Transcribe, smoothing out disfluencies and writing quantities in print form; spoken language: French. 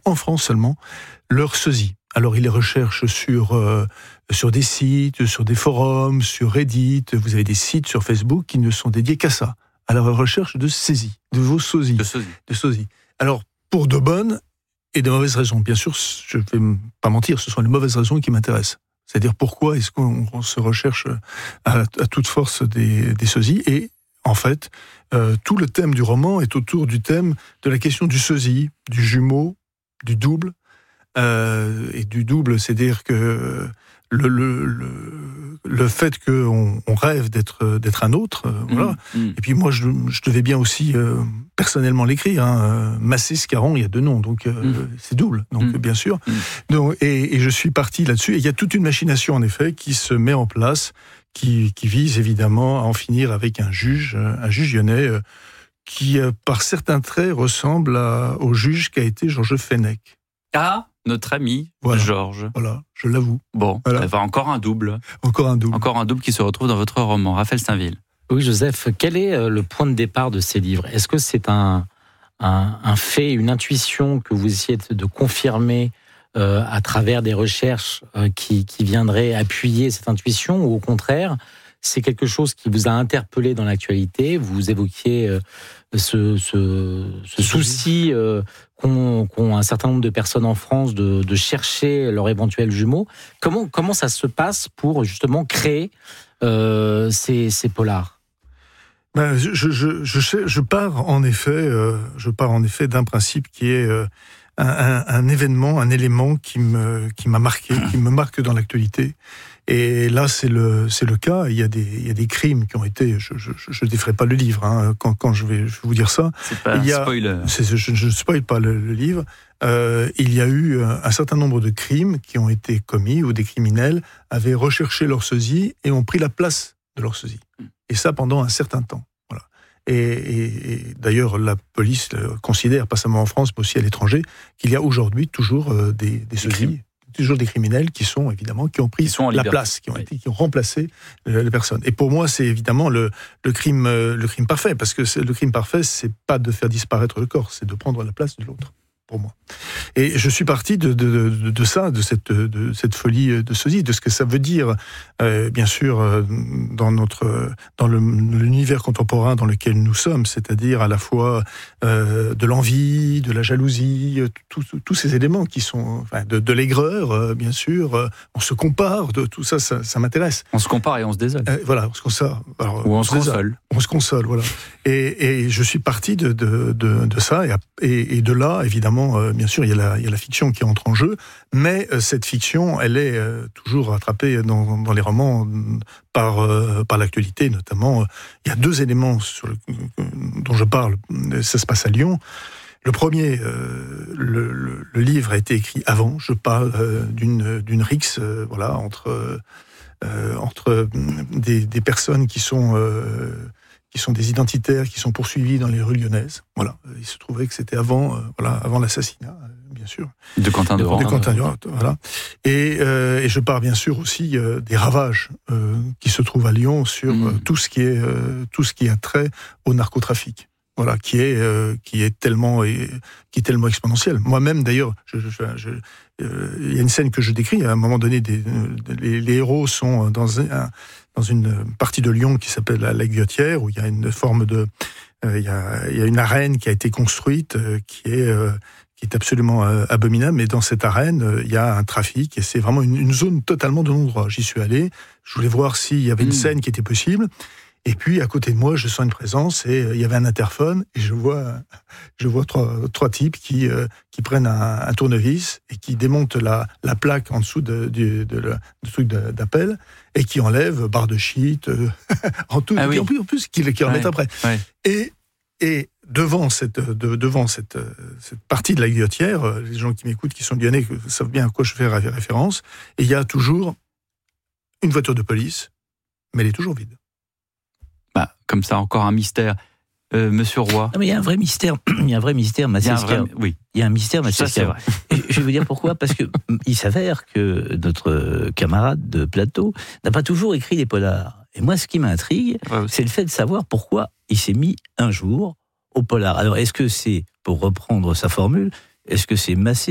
en France seulement, leur sosie. Alors, ils les recherchent sur des sites, sur des forums, sur Reddit. Vous avez des sites sur Facebook qui ne sont dédiés qu'à ça, à la recherche de saisie, de vos sosies. De sosies. Alors, pour de bonnes et de mauvaises raisons. Bien sûr, je ne vais pas mentir, ce sont les mauvaises raisons qui m'intéressent. C'est-à-dire pourquoi est-ce qu'on se recherche à toute force des sosies. Et en fait, tout le thème du roman est autour du thème de la question du sosie, du jumeau, du double. Et du double, c'est-à-dire que le fait qu'on rêve d'être un autre, voilà. Et puis moi, je devais bien aussi personnellement l'écrire. Massé Scarron, il y a 2 noms, donc c'est double, donc bien sûr. Donc, et je suis parti là-dessus. Et il y a toute une machination, en effet, qui se met en place, qui vise évidemment à en finir avec un juge lyonnais, qui, par certains traits, ressemble au juge qu'a été Georges Fenech. Ah, notre ami Georges. Voilà, je l'avoue. Bon, voilà. Encore un double. Encore un double qui se retrouve dans votre roman. Raphaël Saint-Ville. Oui, Joseph, quel est le point de départ de ces livres ? Est-ce que c'est un fait, une intuition que vous essayez de confirmer à travers des recherches qui viendraient appuyer cette intuition, ou au contraire, c'est quelque chose qui vous a interpellé dans l'actualité ? Vous évoquiez ce souci qu'ont un certain nombre de personnes en France de chercher leur éventuel jumeau. Comment ça se passe pour justement créer ces polars ? Je pars en effet d'un principe qui est un événement, un élément qui m'a marqué, qui me marque dans l'actualité. Et là, c'est le cas. Il y a des crimes qui ont été. Je défrais pas le livre quand je vais vous dire ça. C'est pas un spoiler. Je ne spoil pas le livre. Il y a eu un certain nombre de crimes qui ont été commis, où des criminels avaient recherché leur sosie et ont pris la place de leur sosie. Et ça pendant un certain temps. Voilà. Et d'ailleurs, la police considère, pas seulement en France, mais aussi à l'étranger, qu'il y a aujourd'hui toujours des sosies. Toujours des criminels qui ont pris la place, qui ont remplacé les personnes. Et pour moi, c'est évidemment le crime parfait, parce que le crime parfait, c'est pas de faire disparaître le corps, c'est de prendre la place de l'autre, pour moi. Et je suis parti de ça, de cette folie de sosie, de ce que ça veut dire, bien sûr, dans l'univers contemporain dans lequel nous sommes, c'est-à-dire à la fois de l'envie, de la jalousie, tous ces éléments qui sont, de l'aigreur, bien sûr. On se compare, de tout ça, ça m'intéresse. On se compare et on se désole. Voilà, on se console. Ou on se console. On se console, voilà. Et je suis parti de ça, et de là, évidemment, bien sûr, il y a la fiction qui entre en jeu, mais cette fiction, elle est toujours rattrapée dans les romans par l'actualité, notamment. Il y a 2 éléments dont je parle. Ça se passe à Lyon. Le premier, le livre a été écrit avant. Je parle d'une rixe, entre des personnes qui sont des identitaires, qui sont poursuivis dans les rues lyonnaises. Voilà. Il se trouvait que c'était avant l'assassinat, bien sûr. De Quentin Durand. Voilà. Et je parle bien sûr aussi des ravages qui se trouvent à Lyon sur tout ce qui a trait au narcotrafic. Voilà, qui est tellement exponentiel. Moi-même, d'ailleurs, il y a une scène que je décris. À un moment donné, les héros sont dans une partie de Lyon qui s'appelle la Guillotière, où il y a une forme il y a une arène qui a été construite, qui est absolument abominable. Mais dans cette arène, il y a un trafic, et c'est vraiment une zone totalement de non-droit. J'y suis allé. Je voulais voir s'il y avait une scène qui était possible. Et puis, à côté de moi, je sens une présence, et il y avait un interphone, et je vois trois types qui prennent un tournevis et qui démontent la plaque en dessous du truc d'appel, et qui enlèvent barre de shit, en plus qui remettent après. Ouais. Et devant cette partie de la Guillotière, les gens qui m'écoutent, qui sont lyonnais, savent bien à quoi je fais référence, et il y a toujours une voiture de police, mais elle est toujours vide. Comme ça, encore un mystère. Monsieur Roy. Non, mais il y a un vrai mystère. Mathias. Oui. Il y a un mystère, Mathias. Ça, c'est vrai. Je vais vous dire pourquoi. Parce que il s'avère que notre camarade de plateau n'a pas toujours écrit des polars. Et moi, ce qui m'intrigue, c'est le fait de savoir pourquoi il s'est mis un jour au polar. Alors, est-ce que c'est, pour reprendre sa formule, est-ce que c'est Massé